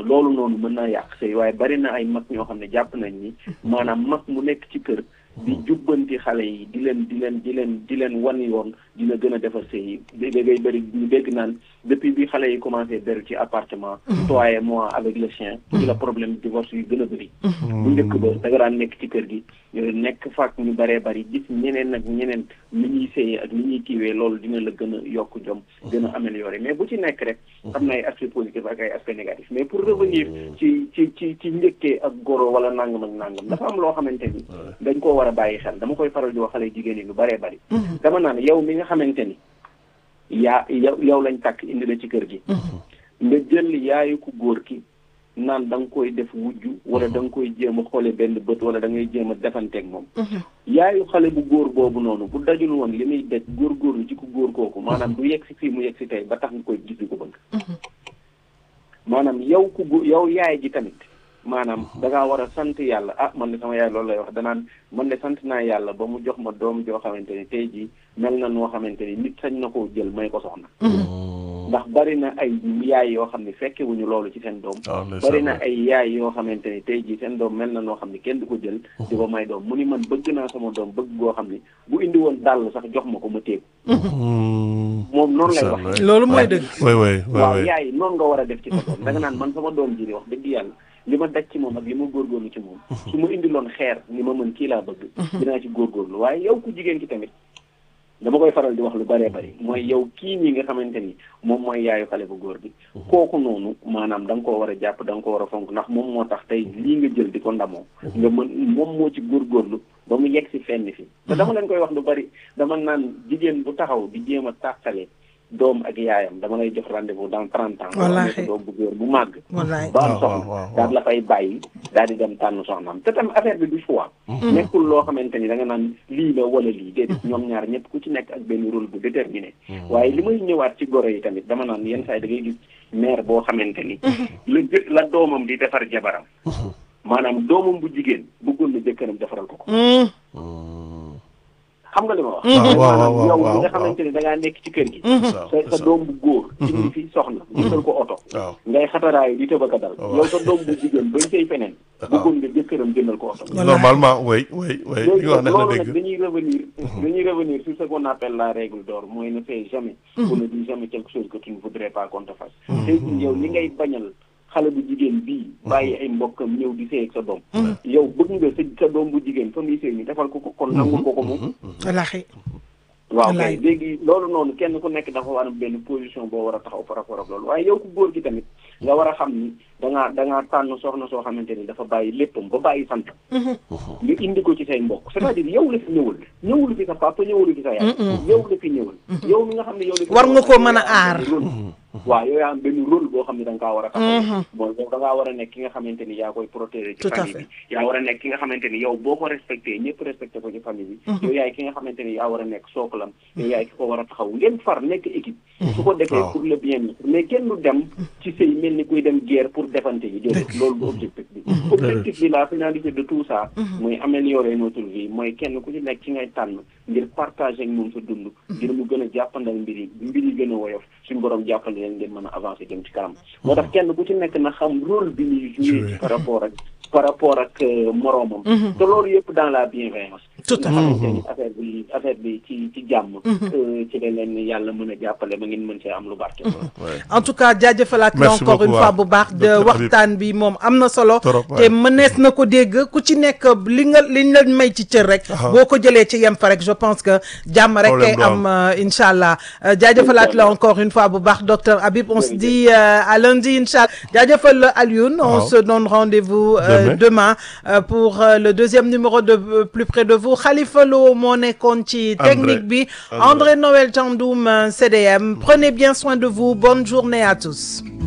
loolu noonu mën naa yàq sëy waaye bari na ay mag ñoo xam ne jàpp nañ ni maanaam mag mu nekk ci kër di jubbanti xale yi di leen wan yoon dina gën a defar sëy yi da ngay bëri ñu dégg naan depuis bi xale yi commencé beru ci appartement toi et moi avec le chien ci la problème divorce yu gën a bëri bu njëkk ba da nga daan nekk ci kër gi nekk faak ñu bëree bëri gis ñeneen ak ñeneen ni ñuy sëyee ak ni ñuy kiiwee loolu dina la gën a yokk jom gën a amélioré mais bu ci nekk rek am na ay aspect positif ak ay aspect négatif mais pour revenir ci njëkkee ak goro wala nangam ak nangam dafa am loo xamante ni dañ koo war a bàyyi xel dama koy faral di wax xale jigéen yi lu bëree bëri dama naan yow mi nga xamante ni yow lañ takk indi la ci kër gi nga jël yaayu ku góor ki naan da nga koy def wujju wala da nga koy jéem a xoole benn bët wala da ngay jéem a defanteeg moom yaayu xale bu góor boobu noonu bu dajul woon li muy daj góorgóorlu ci ku góor kooku maanaam du yegg si fii mu yegg si tey ba tax nga koy gis di ko bëgg maanaam yow yaay ji tamit maanaam da ngaa war a sant yàlla man de sama yaay loolu lay wax danaan man de sant naa yàlla ba mu jox ma doom joo xamante ni tey jii mel na noo xamante ni nit sañ na koo jël may ko soxna ndax bari na ay yaay yoo xam ne fekke wuñu loolu ci seen doom bari na ay yaay yoo xamante ni tey jii seen doom mel na noo xam ne kenn du ko jël di ko may doom mu ni man bëgg naa sama doom bëgg goo xam ni bu indi woon dàll sax jox ma ko ma téegu moom noonu lay wax loolu mooy dëgg waaw yaay noonu nga war a def ci sa doom da nga naan man sama doom ji ni wax dëgg yàlla li ma daj ci moom ak li ma góorgóorlu ci moom su ma indiloon xeer ni ma mën kii laa bëgg dinaa ci góorgóorlu waaye yow ku jigéen ki tamit dama koy faral di wax lu bëree bëri mooy yow kii nii nga xamante ni moom mooy yaayu xale bu góor bi kooku noonu maanaam da nga koo war a jàpp da nga ko war a fonk ndax moom moo tax tey lii nga jël di ko ndamoo nga mën moom moo ci góorgóorlu ba mu yegg si fenn fi te dama leen koy wax lu bëri dama naan jigéen bu taxaw di jéem a tàqale doom ak yaayam dama lay jox rendez-vous dans 30 ans wallaahi doom bu góor bu màgg ba am soxna daal la fay bàyyi daal di dem tànn soxnaam te tam affaire bi du choix nekkul loo xamante ni da nga naan lii la wala lii déedéet ñoom ñaar ñëpp ku ci nekk ak benn rôle bu déterminé waaye li may ñëwaat ci goro yi tamit dama naan yenn saa yi da ngay gis mère boo xamante ni la doomam di defar jabaram maanaam doomam bu jigéen bëggul na jëkkëram defaral ko xam nga li ma wax maanaam yow li nga xamante ni da ngaa nekk ci kër gi sa doom bu góor indi fi soxna jëndal ko oto ngay xataraayu di tëbaka dal yow sa doom bu jigéen bañ sëy feneen bëggoon nga jëkkëram jëndal ko oto normalement oui loolu nag dañuy revenir sur ce qu'on appelle la règle d'or mooy ne fais jamais ou ne dis jamais quelque chose que tu ne voudrais pas qu'on te fasse tey yow li ngay bañal xale bu jigéen bii bàyyi ay mbokkam ñëw di sëy ak sa doom yow bëgg nga sa doom bu jigéen fa muy sëy ni defal ko kon nangul ko moom wallaahi waaw kay léegi loolu noonu kenn ku nekk dafa war a benn position boo war a taxaw par rapport ak loolu waaye yow ku góor gi tamit nga war a xam ni dangaa tànn soxna soo xamante ni dafa bàyyi léppam ba bàyyi sant nga indi ko ci say mbokk c'est-à-dire yow la fi ñëwul fi sa papa ñëwul fi sa yaay yow la fi ñëwul yow mi nga xam ne yow la fi war nga ko mën a aar waaw yow yaa am benn rôle boo xam ne da nga kaa war a taxaw bon yow da ngaa war a nekk ki nga xamante ni yaa koy protéger ci famille bi yaa war a nekk ki nga xamante ni yow boo ko respecté ñëpp respecté ko ci famille bi yow yaay ki nga xamante ni yaa war a nekk sookalam yow yaay ki ko war a taxaw ngeen far nekk équipe su ko defee pour le bien mais kenn du dem ci sëy mel ni kuy dem guerre pour defante yi déedéet loolu bu objectif bi la finalité de tout ça mooy améliorer notre vie mooy kenn ku ci nekk ci ngay tànn ngir partager ak moom sa dund ngir mu gën a jàppandal mbir yi gën a woyof suñu borom jàppale leen ngeen mën a avancer jëm ci kanam moo tax kenn ku ci nekk na xam rôle bi ñuy jouer ci par rapport ak moroomam te loolu yëpp dans la bienveillance tout à fait affaire bi ci jàmm ci la leen yàlla mën a jàppale ba ngeen mën cee am lu barke en tout cas jaajëfalaat la encore une fois bu baax de waxtaan bi moom am na solo te mënees na ko dégg ku ci nekk liñ la may ci cër rek boo ko jëlee ci yem fa rek je pense que jàmm rek kay am incha allah jaajëfalaat la encore une fois bu baax docteur Habib on se dit à lundi incha allah jaajëfal Alioune on se donne rendez-vous demain pour le deuxième numéro de Plus près de vous Khalifa Lo moo nekkoon ci technique bi André Noël Thiandoum CDM prenez bien soin de vous bonne journée à tous